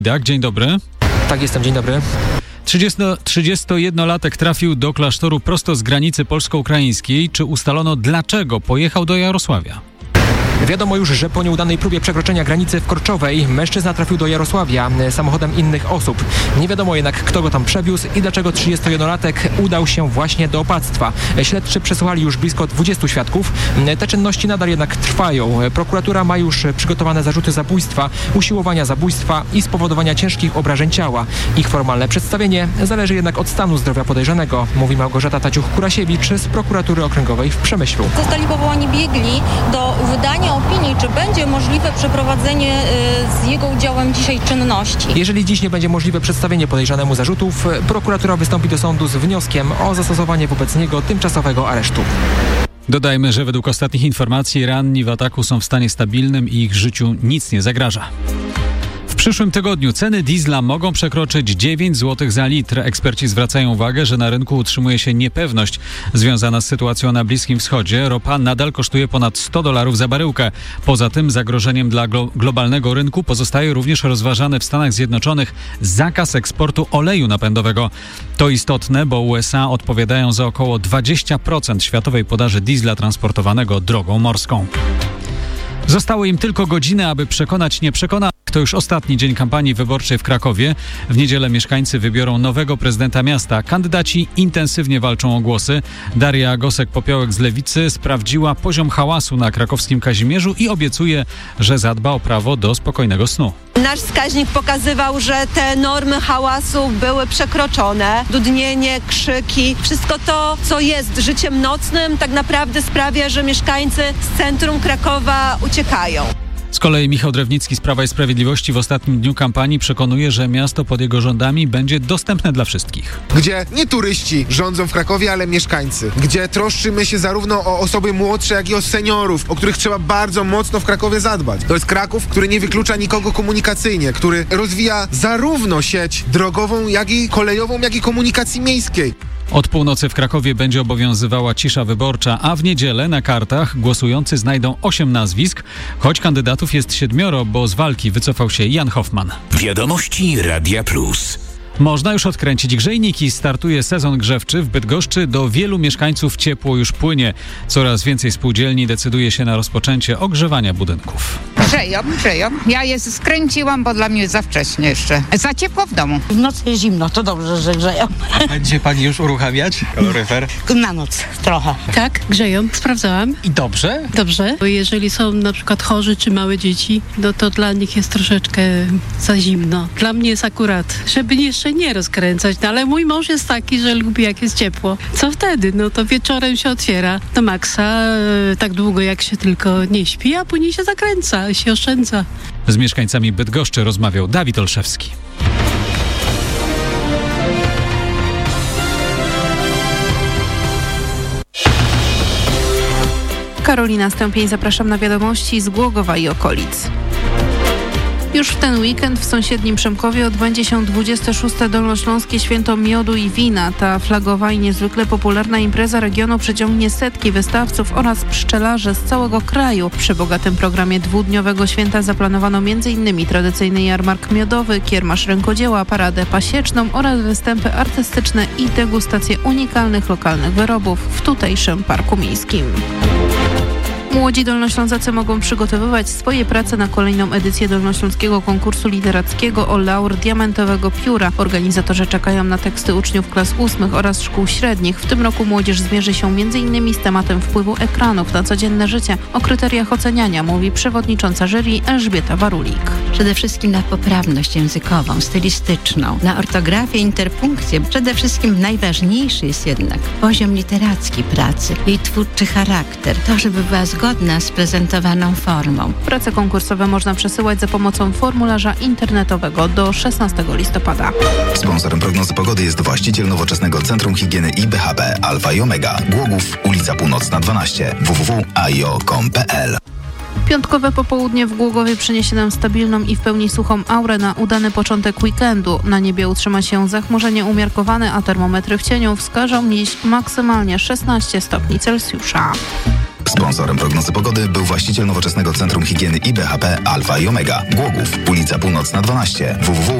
Dzień dobry. Tak, jestem. Dzień dobry. 31-latek trafił do klasztoru prosto z granicy polsko-ukraińskiej. Czy ustalono, dlaczego pojechał do Jarosławia? Wiadomo już, że po nieudanej próbie przekroczenia granicy w Korczowej mężczyzna trafił do Jarosławia samochodem innych osób. Nie wiadomo jednak, kto go tam przewiózł i dlaczego 31-latek udał się właśnie do opactwa. Śledczy przesłuchali już blisko 20 świadków. Te czynności nadal jednak trwają. Prokuratura ma już przygotowane zarzuty zabójstwa, usiłowania zabójstwa i spowodowania ciężkich obrażeń ciała. Ich formalne przedstawienie zależy jednak od stanu zdrowia podejrzanego, mówi Małgorzata Taciuch-Kurasiewicz z prokuratury okręgowej w Przemyślu. Zostali powołani biegli do wydania opinii, czy będzie możliwe przeprowadzenie z jego udziałem dzisiaj czynności. Jeżeli dziś nie będzie możliwe przedstawienie podejrzanemu zarzutów, prokuratura wystąpi do sądu z wnioskiem o zastosowanie wobec niego tymczasowego aresztu. Dodajmy, że według ostatnich informacji ranni w ataku są w stanie stabilnym i ich życiu nic nie zagraża. W przyszłym tygodniu ceny diesla mogą przekroczyć 9 zł za litr. Eksperci zwracają uwagę, że na rynku utrzymuje się niepewność związana z sytuacją na Bliskim Wschodzie. Ropa nadal kosztuje ponad $100 za baryłkę. Poza tym zagrożeniem dla globalnego rynku pozostaje również rozważany w Stanach Zjednoczonych zakaz eksportu oleju napędowego. To istotne, bo USA odpowiadają za około 20% światowej podaży diesla transportowanego drogą morską. Zostało im tylko godziny, aby przekonać nieprzekonanych. To już ostatni dzień kampanii wyborczej w Krakowie. W niedzielę mieszkańcy wybiorą nowego prezydenta miasta. Kandydaci intensywnie walczą o głosy. Daria Gosek-Popiołek z Lewicy sprawdziła poziom hałasu na krakowskim Kazimierzu i obiecuje, że zadba o prawo do spokojnego snu. Nasz wskaźnik pokazywał, że te normy hałasu były przekroczone. Dudnienie, krzyki, wszystko to, co jest życiem nocnym, tak naprawdę sprawia, że mieszkańcy z centrum Krakowa uciekają. Z kolei Michał Drewnicki z Prawa i Sprawiedliwości w ostatnim dniu kampanii przekonuje, że miasto pod jego rządami będzie dostępne dla wszystkich. Gdzie nie turyści rządzą w Krakowie, ale mieszkańcy. Gdzie troszczymy się zarówno o osoby młodsze, jak i o seniorów, o których trzeba bardzo mocno w Krakowie zadbać. To jest Kraków, który nie wyklucza nikogo komunikacyjnie, który rozwija zarówno sieć drogową, jak i kolejową, jak i komunikacji miejskiej. Od północy w Krakowie będzie obowiązywała cisza wyborcza, a w niedzielę na kartach głosujący znajdą 8 nazwisk, choć kandydatów jest 7, bo z walki wycofał się Jan Hoffman. Wiadomości Radia Plus. Można już odkręcić grzejniki. Startuje sezon grzewczy w Bydgoszczy. Do wielu mieszkańców ciepło już płynie. Coraz więcej spółdzielni decyduje się na rozpoczęcie ogrzewania budynków. Grzeją. Ja je skręciłam, bo dla mnie za wcześnie jeszcze. Za ciepło w domu. W nocy jest zimno, to dobrze, że grzeją. Będzie pani już uruchamiać kaloryfer? Na noc trochę. Tak, grzeją, sprawdzałam. I dobrze? Dobrze, bo jeżeli są na przykład chorzy czy małe dzieci, no to dla nich jest troszeczkę za zimno. Dla mnie jest akurat, żeby jeszcze nie rozkręcać, no ale mój mąż jest taki, że lubi jak jest ciepło. Co wtedy? No to wieczorem się otwiera do maksa, tak długo jak się tylko nie śpi, a później się zakręca, się oszczędza. Z mieszkańcami Bydgoszczy rozmawiał Dawid Olszewski. Karolina Stępień, zapraszam na wiadomości z Głogowa i okolic. Już w ten weekend w sąsiednim Przemkowie odbędzie się 26. Dolnośląskie Święto Miodu i Wina. Ta flagowa i niezwykle popularna impreza regionu przyciągnie setki wystawców oraz pszczelarzy z całego kraju. Przy bogatym programie dwudniowego święta zaplanowano m.in. tradycyjny jarmark miodowy, kiermasz rękodzieła, paradę pasieczną oraz występy artystyczne i degustacje unikalnych lokalnych wyrobów w tutejszym parku miejskim. Młodzi dolnoślązacy mogą przygotowywać swoje prace na kolejną edycję Dolnośląskiego Konkursu Literackiego o laur Diamentowego Pióra. Organizatorzy czekają na teksty uczniów klas 8 oraz szkół średnich. W tym roku młodzież zmierzy się m.in. z tematem wpływu ekranów na codzienne życie. O kryteriach oceniania mówi przewodnicząca jury Elżbieta Warulik. Przede wszystkim na poprawność językową, stylistyczną, na ortografię, interpunkcję. Przede wszystkim najważniejszy jest jednak poziom literacki pracy, jej twórczy charakter. To, żeby była zgodna z prezentowaną formą. Prace konkursowe można przesyłać za pomocą formularza internetowego do 16 listopada. Sponsorem prognozy pogody jest właściciel nowoczesnego Centrum Higieny i BHP Alfa i Omega. Głogów, ulica Północna 12, www.aio.com.pl. Piątkowe popołudnie w Głogowie przyniesie nam stabilną i w pełni suchą aurę na udany początek weekendu. Na niebie utrzyma się zachmurzenie umiarkowane, a termometry w cieniu wskażą dziś maksymalnie 16 stopni Celsjusza. Sponsorem prognozy pogody był właściciel nowoczesnego Centrum Higieny i BHP Alfa i Omega. Głogów, ulica Północna 12, www